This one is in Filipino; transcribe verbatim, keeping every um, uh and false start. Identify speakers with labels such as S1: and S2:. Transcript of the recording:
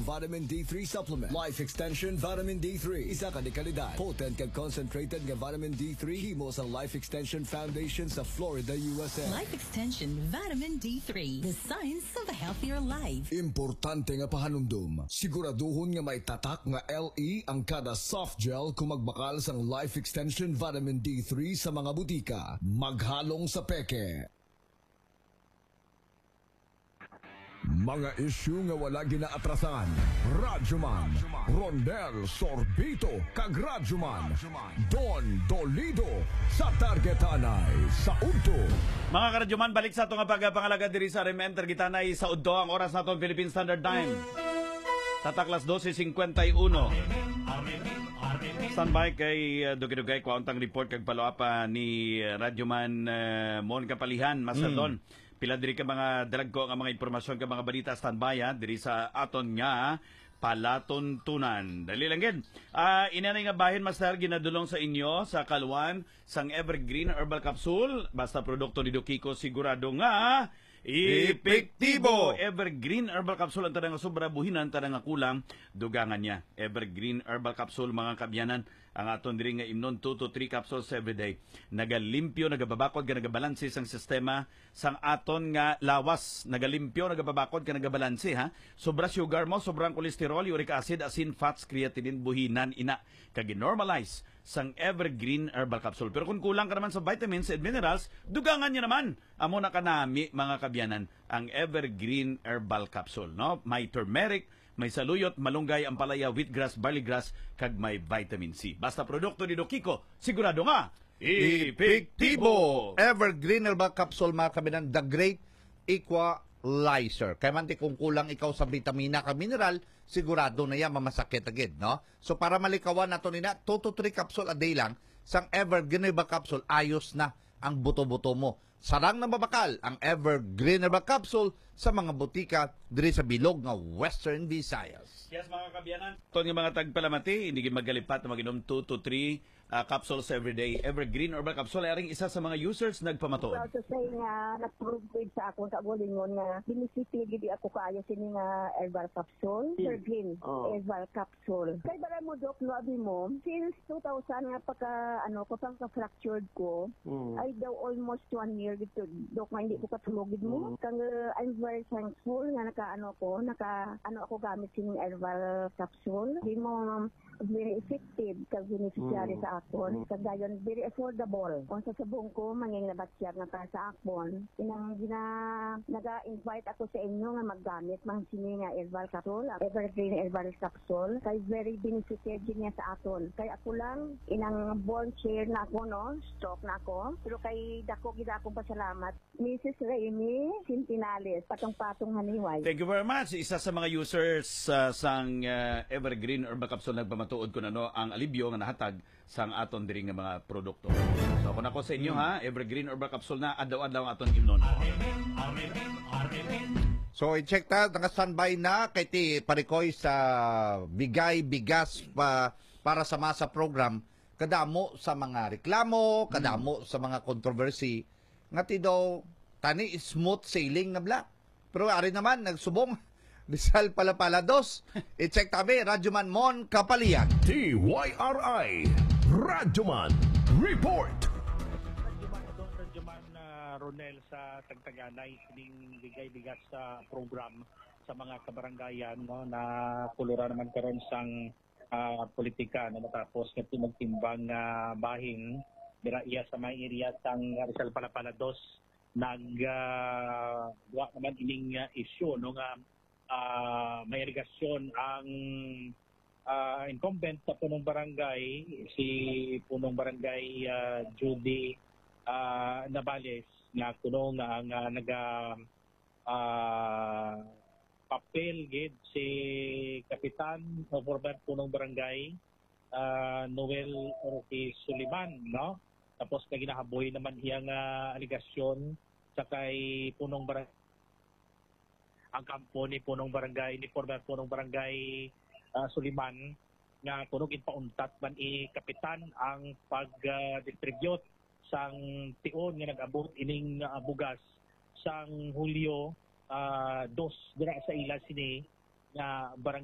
S1: Vitamin D three Supplement. Life Extension Vitamin D three. Isa ka ni kalidad. Potent kag concentrated nga Vitamin D three himo sa Life Extension Foundation sa Florida, U S A.
S2: Life Extension Vitamin D three. The science of a healthier life.
S1: Importante nga pahanumdum. Siguraduhon nga may tatak nga L E ang kada soft gel kung magbakal sang Life Extension Vitamin D three sa mga butika. Maghalong sa peke. Mga isyu nga wala ginaatrasan. Radyoman, Rondel Sorbito, kag Radyoman, Don Dolido, sa Targetanay, sa Udto.
S3: Mga karadyoman, balik sa itong pagpangalaga diri sa Remen, Targetanay, sa Udto, ang oras na itong Philippine Standard Time. Tataklas twelve fifty-one. Standby kay uh, Dugay-Dugay, kwauntang report kag paloapa ni uh, Radyoman uh, Mon Kapalihan, Masardon. Mm. Pila diri ka mga dalagko nga mga impormasyon ka mga balita standby ha, diri sa aton nga palatuntunan. Dali lang gid. Ah, uh, inanay nga bahin master ginadulong sa inyo sa kalwan sang Evergreen Herbal Capsule, basta produkto ni Dokiko sigurado nga epektibo. Evergreen Herbal Capsule ang tanang sobra buhinan, tanang kulang dugangan niya. Evergreen Herbal Capsule mga kabyanan, ang aton diri nga imnon two to three capsules every day. Nagalimpyo, nagababakod, ka nagabalanse sang sistema sang aton nga lawas. Nagalimpyo, nagababakod, ka nagabalanse ha. Sobra sugar mo, sobrang kolesterol, uric acid, asin, fats, creatinine, buhinan, ina. Kagi-normalize sang Evergreen Herbal Capsule. Pero kung kulang ka naman sa vitamins and minerals, dugangan niya naman. Amo na kanami mga kabyanan ang Evergreen Herbal Capsule. No? May turmeric, may saluyot, malunggay, ampalaya, wheatgrass, barleygrass, kag may vitamin C. Basta produkto ni Dokiko, sigurado nga, epektibo!
S4: Evergreen Herbal Capsule, mga kabinan, the great equalizer. Kaya man kung kulang ikaw sa vitamina ka mineral, sigurado na yan mamasakit agad, no? So para malikawan nato nina, two to three capsule a day lang, sang Evergreen Herbal Capsule, ayos na ang buto-buto mo. Sarang na mabakal ang Evergreen Herbal Capsule sa mga butika diri sa bilog nga Western Visayas.
S3: Yes, mga kabyanan. Ito nga mga tagpalamati, hindi magalipat na mag-inom two to three uh, capsules every day. Evergreen Herbal Capsule ay isa sa mga users nagpamatuod.
S5: Well, to say nga, nag-prove sa akong kagulingon nga, binisiti gidi ako kaayo sini nga herbal capsule. Evergreen oh. Herbal Capsule. Kay bara mo, Dok, labi mo, since two thousand nga pagka, ano, kapang ka-fractured ko, mm. ay daw almost one year dito, Dok, nga hindi ko katulogid mo. Mm. Kang uh, I'm very thankful nga naka-ano ko, naka-ano ako gamit sini herbal capsule. Hindi mo very effective kag beneficiary mm. sa akon. Kag dayon very affordable. Kung sa sabong ko manging nabatyar nga para sa akon, inang gina naga-invite ako sa inyo nga maggamit mang sini nga herbal capsule, Evergreen Herbal Capsule. Kay very beneficiary niya sa aton. Kay ako lang inang born chair na ako no, stroke na ako. Pero kay dako gid akong pasalamat Missus Remy Sintinales, patong-patong haniway.
S3: Thank you very much. Isa sa mga users uh, sang uh, Evergreen Herbal Capsule nagpamatuod ko na no, ang alibyo nga nahatag sang aton diri nga mga produkto. So kung ako sa inyo hmm. ha, Evergreen Herbal Capsule na adlaw-adlaw ang aton imnon.
S4: So i-check ta, naka-standby na kay ti Parikoy sa bigay bigas pa para sa masa program, kadamo sa mga reklamo, kadamo hmm. sa mga controversy nga ti daw tani smooth sailing na bla. Pero ari naman nagsubong Rizal Palapala dos. I-check tabi, Radyoman Mon Kapalian.
S1: T Y R I Radyoman Report.
S6: Radyoman ito, Radyoman uh, Ronel sa Tagtaganay, sining bigay-bigas sa program sa mga kabarangayan no, na kulura naman karon sang uh, politika na matapos nga magtimbang uh, bahing dira iya sa mga area sang Rizal Palapala dos nag uh, wa naman ining uh, issue no nga Uh, may irigasyon ang uh, incumbent sa punong barangay, si punong barangay uh, Judy uh, Navales, nga kuno nga ang uh, naga uh, papel gid si Kapitan o former punong barangay uh, Noel Ortiz Suliman, no? Tapos na ginahaboy naman iyang uh, aligasyon sa kay punong barangay ang kampo ni punong barangay ni former punong barangay uh, Suliman nga kunog ipauntat man i kapitan ang pag-distribute uh, sang tion nga nag-abot ining uh, bugas sang Hulyo uh, dos dira sa ila sini nga barangay